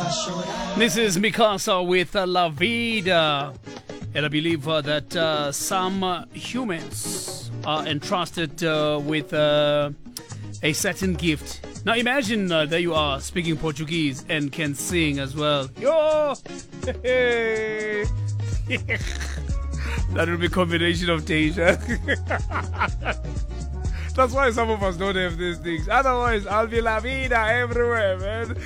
This is Mikasa with La Vida. And I believe that some humans are entrusted with a certain gift. Now imagine that you are speaking Portuguese and can sing as well. Yo! That would be a combination of danger. That's why some of us don't have these things. Otherwise, I'll be La Vida everywhere, man.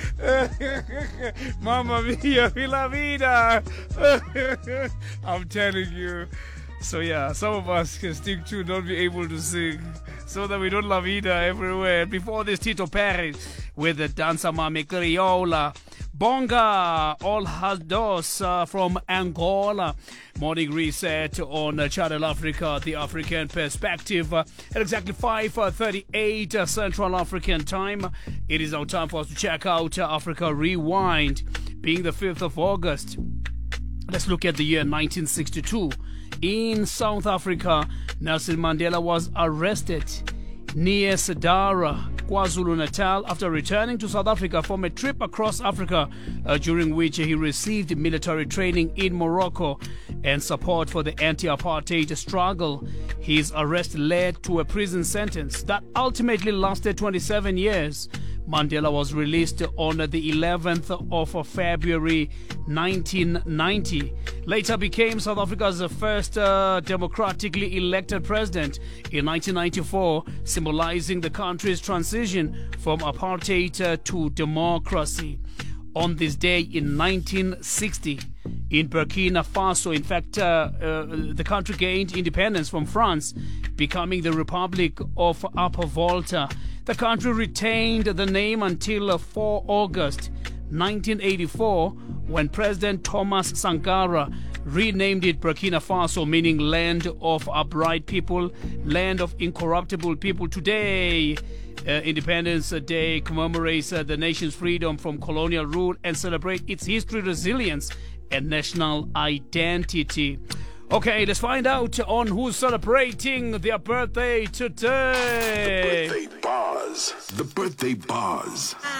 Mamma mia, be La Vida. I'm telling you. So yeah, some of us can stick to not be able to sing so that we don't La Vida everywhere. Before this, Tito Perez with the Danza Mame Criolla. Bonga All Haldos from Angola. Morning reset on Channel Africa, the African perspective. At exactly 5:38 Central African time. It is now time for us to check out Africa Rewind. Being the 5th of August. Let's look at the year 1962. In South Africa, Nelson Mandela was arrested near Sadara, KwaZulu-Natal, after returning to South Africa from a trip across Africa, during which he received military training in Morocco and support for the anti-apartheid struggle. His arrest led to a prison sentence that ultimately lasted 27 years. Mandela was released on the 11th of February 1990. Later became South Africa's first democratically elected president in 1994, symbolizing the country's transition from apartheid to democracy. On this day in 1960, in Burkina Faso, in fact, the country gained independence from France, becoming the Republic of Upper Volta. The country retained the name until 4 August 1984, when President Thomas Sankara renamed it Burkina Faso, meaning land of upright people, land of incorruptible people. Today, Independence Day commemorates the nation's freedom from colonial rule and celebrate its history, resilience, and national identity. Okay, let's find out on who's celebrating their birthday today. The birthday buzz. The birthday buzz.